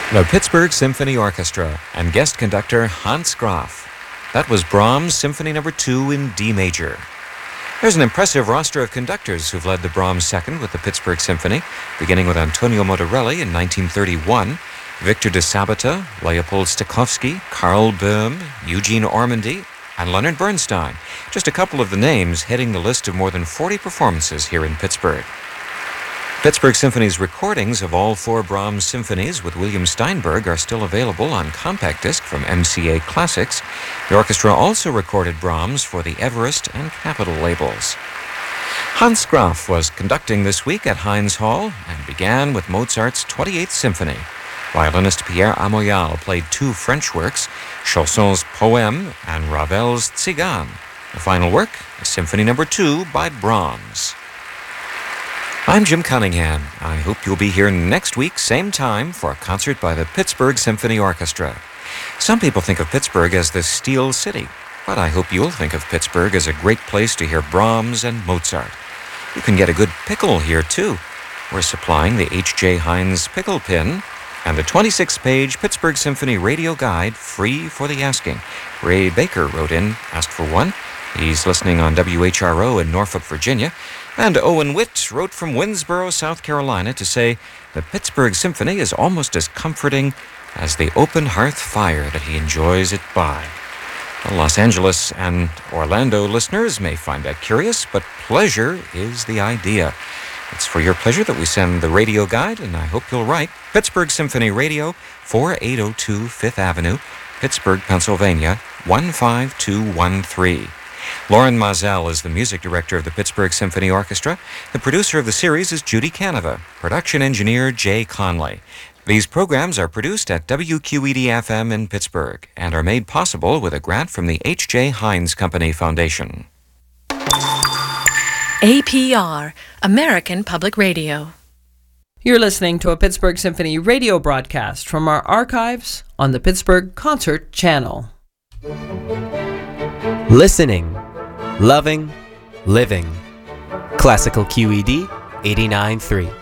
The Pittsburgh Symphony Orchestra and guest conductor Hans Graf. That was Brahms' Symphony No. 2 in D major. There's an impressive roster of conductors who've led the Brahms Second with the Pittsburgh Symphony, beginning with Antonio Motorelli in 1931, Victor de Sabata, Leopold Stokowski, Carl Böhm, Eugene Ormandy, and Leonard Bernstein. Just a couple of the names heading the list of more than 40 performances here in Pittsburgh. Pittsburgh Symphony's recordings of all 4 Brahms symphonies with William Steinberg are still available on compact disc from MCA Classics. The orchestra also recorded Brahms for the Everest and Capitol labels. Hans Graf was conducting this week at Heinz Hall and began with Mozart's 28th Symphony. Violinist Pierre Amoyal played 2 French works, Chausson's Poème and Ravel's Tzigane. The final work, a Symphony No. 2 by Brahms. I'm Jim Cunningham. I hope you'll be here next week, same time, for a concert by the Pittsburgh Symphony Orchestra. Some people think of Pittsburgh as the Steel City, but I hope you'll think of Pittsburgh as a great place to hear Brahms and Mozart. You can get a good pickle here, too. We're supplying the H.J. Heinz Pickle Pin and the 26-page Pittsburgh Symphony Radio Guide free for the asking. Ray Baker wrote in, asked for one. He's listening on WHRO in Norfolk, Virginia. And Owen Witt wrote from Winnsboro, South Carolina to say the Pittsburgh Symphony is almost as comforting as the open hearth fire that he enjoys it by. The Los Angeles and Orlando listeners may find that curious, but pleasure is the idea. It's for your pleasure that we send the radio guide, and I hope you'll write Pittsburgh Symphony Radio, 4802 Fifth Avenue, Pittsburgh, Pennsylvania, 15213. Lauren Mazel is the music director of the Pittsburgh Symphony Orchestra. The producer of the series is Judy Canova. Production engineer Jay Conley. These programs are produced at WQED-FM in Pittsburgh and are made possible with a grant from the H.J. Heinz Company Foundation. APR, American Public Radio. You're listening to a Pittsburgh Symphony radio broadcast from our archives on the Pittsburgh Concert Channel. Listening, loving, living. Classical QED 89.3.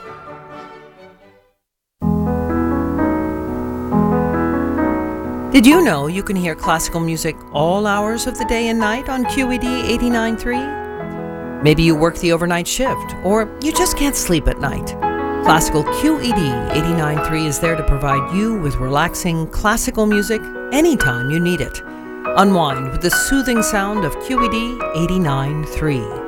Did you know you can hear classical music all hours of the day and night on QED 89.3? Maybe you work the overnight shift, or you just can't sleep at night. Classical QED 89.3 is there to provide you with relaxing classical music anytime you need it. Unwind with the soothing sound of QED 89.3.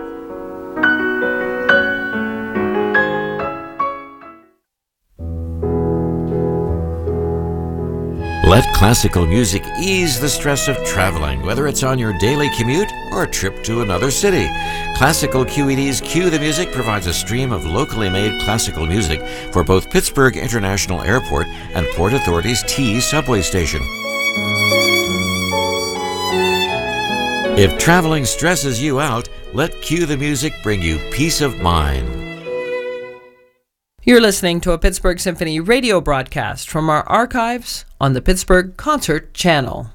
Let classical music ease the stress of traveling, whether it's on your daily commute or a trip to another city. Classical QED's Cue the Music provides a stream of locally made classical music for both Pittsburgh International Airport and Port Authority's T subway station. If traveling stresses you out, let Cue the Music bring you peace of mind. You're listening to a Pittsburgh Symphony radio broadcast from our archives on the Pittsburgh Concert Channel.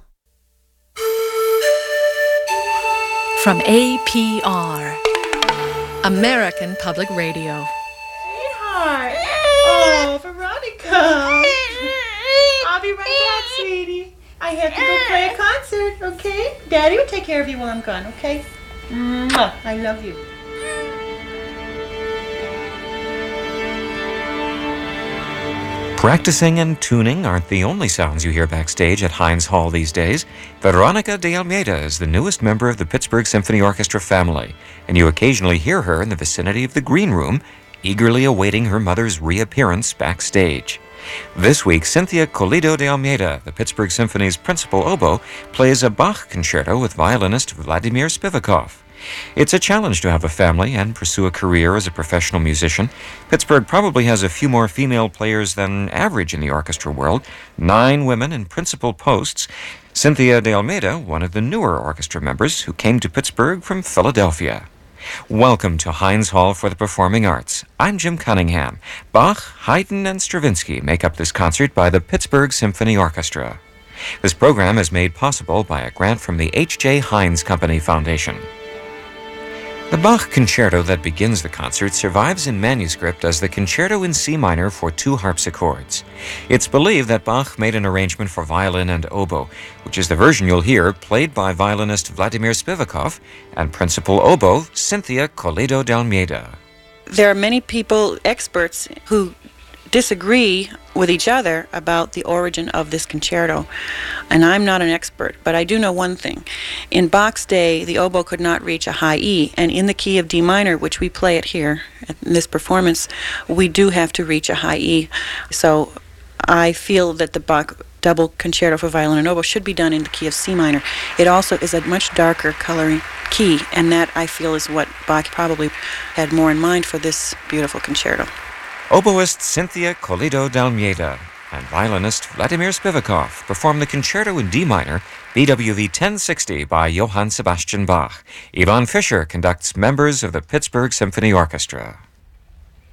From APR, American Public Radio. Sweetheart. Oh, Veronica. I'll be right back, sweetie. I have to go play a concert, okay? Daddy will take care of you while I'm gone, okay? Mwah. I love you. Practicing and tuning aren't the only sounds you hear backstage at Heinz Hall these days. Veronica de Almeida is the newest member of the Pittsburgh Symphony Orchestra family, and you occasionally hear her in the vicinity of the green room, eagerly awaiting her mother's reappearance backstage. This week, Cynthia Colido de Almeida, the Pittsburgh Symphony's principal oboe, plays a Bach concerto with violinist Vladimir Spivakov. It's a challenge to have a family and pursue a career as a professional musician. Pittsburgh probably has a few more female players than average in the orchestra world, 9 women in principal posts. Cynthia de Almeida, one of the newer orchestra members who came to Pittsburgh from Philadelphia. Welcome to Heinz Hall for the Performing Arts. I'm Jim Cunningham. Bach, Haydn, and Stravinsky make up this concert by the Pittsburgh Symphony Orchestra. This program is made possible by a grant from the H.J. Heinz Company Foundation. The Bach concerto that begins the concert survives in manuscript as the Concerto in C minor for 2 harpsichords. It's believed that Bach made an arrangement for violin and oboe, which is the version you'll hear played by violinist Vladimir Spivakov and principal oboe Cynthia Colido de Almeida. There are many people, experts, who disagree with each other about the origin of this concerto. And I'm not an expert, but I do know one thing. In Bach's day, the oboe could not reach a high E, and in the key of D minor, which we play it here in this performance, we do have to reach a high E. So I feel that the Bach double concerto for violin and oboe should be done in the key of C minor. It also is a much darker coloring key, and that I feel is what Bach probably had more in mind for this beautiful concerto. Oboist Cynthia Colido de Almeida and violinist Vladimir Spivakov perform the Concerto in D minor, BWV 1060 by Johann Sebastian Bach. Yvonne Fisher conducts members of the Pittsburgh Symphony Orchestra.